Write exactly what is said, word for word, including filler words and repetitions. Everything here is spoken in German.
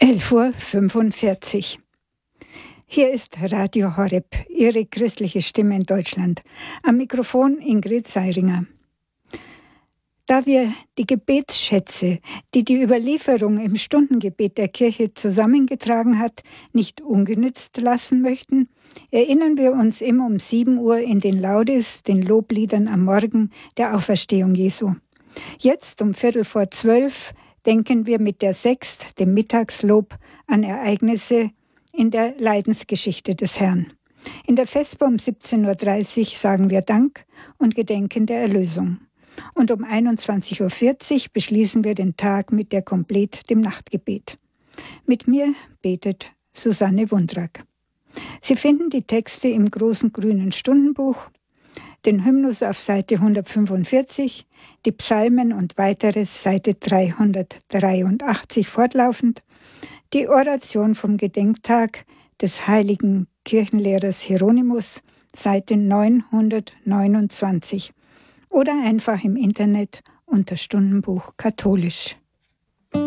elf Uhr fünfundvierzig. Hier ist Radio Horeb, Ihre christliche Stimme in Deutschland. Am Mikrofon Ingrid Seiringer. Da wir die Gebetsschätze, die die Überlieferung im Stundengebet der Kirche zusammengetragen hat, nicht ungenützt lassen möchten, erinnern wir uns immer um sieben Uhr in den Laudes, den Lobliedern am Morgen der Auferstehung Jesu. Jetzt um Viertel vor zwölf denken wir mit der Sext, dem Mittagslob, an Ereignisse in der Leidensgeschichte des Herrn. In der Vesper um siebzehn Uhr dreißig sagen wir Dank und gedenken der Erlösung. Und um einundzwanzig Uhr vierzig beschließen wir den Tag mit der Komplet, dem Nachtgebet. Mit mir betet Susanne Wundrak. Sie finden die Texte im großen grünen Stundenbuch, den Hymnus auf Seite hundertfünfundvierzig, die Psalmen und weiteres Seite dreihundertdreiundachtzig fortlaufend, die Oration vom Gedenktag des heiligen Kirchenlehrers Hieronymus, Seite neunhundertneunundzwanzig oder einfach im Internet unter Stundenbuch katholisch.